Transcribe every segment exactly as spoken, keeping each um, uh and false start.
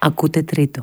Ακούτε τρίτο.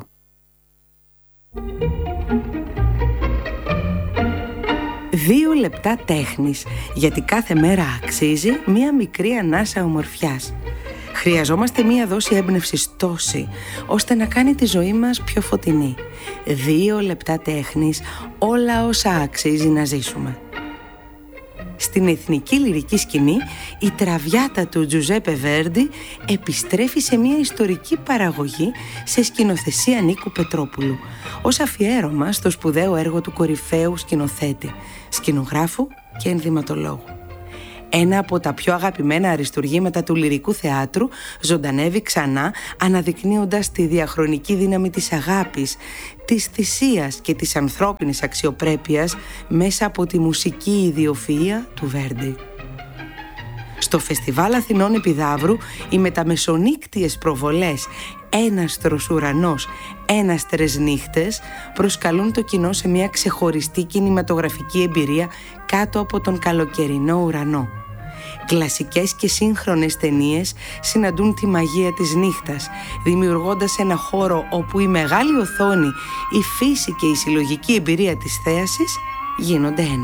Δύο λεπτά τέχνης, γιατί κάθε μέρα αξίζει μία μικρή ανάσα ομορφιάς. Χρειαζόμαστε μία δόση έμπνευσης τόση, ώστε να κάνει τη ζωή μας πιο φωτεινή. Δύο λεπτά τέχνης, όλα όσα αξίζει να ζήσουμε. Στην εθνική λυρική σκηνή, η Τραβιάτα του Τζουζέπε Βέρντι επιστρέφει σε μια ιστορική παραγωγή σε σκηνοθεσία Νίκου Πετρόπουλου, ως αφιέρωμα στο σπουδαίο έργο του κορυφαίου σκηνοθέτη, σκηνογράφου και ενδυματολόγου. Ένα από τα πιο αγαπημένα αριστουργήματα του λυρικού θεάτρου ζωντανεύει ξανά, αναδεικνύοντας τη διαχρονική δύναμη της αγάπης, της θυσίας και της ανθρώπινης αξιοπρέπειας μέσα από τη μουσική ιδιοφυΐα του Βέρντι. Στο Φεστιβάλ Αθηνών Επιδαύρου, οι μεταμεσονύκτιες προβολές «Έναστρος ουρανός, έναστρες νύχτες» προσκαλούν το κοινό σε μια ξεχωριστή κινηματογραφική εμπειρία κάτω από τον καλοκαιρινό ουρανό. Κλασικές και σύγχρονες ταινίες συναντούν τη μαγεία της νύχτας, δημιουργώντας ένα χώρο όπου η μεγάλη οθόνη, η φύση και η συλλογική εμπειρία της θέασης γίνονται ένα.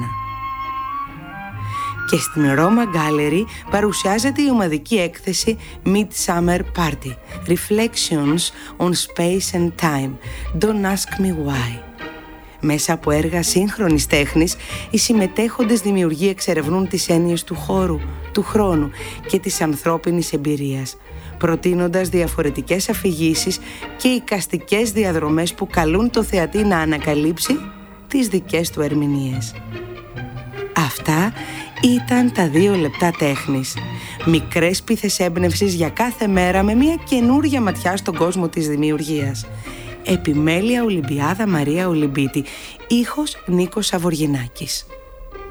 Και στην Roma Gallery παρουσιάζεται η ομαδική έκθεση Midsummer Party, Reflections on Space and Time, Don't Ask Me Why. Μέσα από έργα σύγχρονης τέχνης, οι συμμετέχοντες δημιουργοί εξερευνούν τις έννοιες του χώρου, του χρόνου και της ανθρώπινης εμπειρίας, προτείνοντας διαφορετικές αφηγήσεις και εικαστικές διαδρομές που καλούν το θεατή να ανακαλύψει τις δικές του ερμηνείες. Αυτά ήταν τα δύο λεπτά τέχνης. Μικρές πίθες έμπνευσης για κάθε μέρα με μια καινούρια ματιά στον κόσμο της δημιουργίας. Επιμέλεια Ολυμπιάδα Μαρία Ολυμπίτη. Ήχος Νίκος Σαβοργινάκης.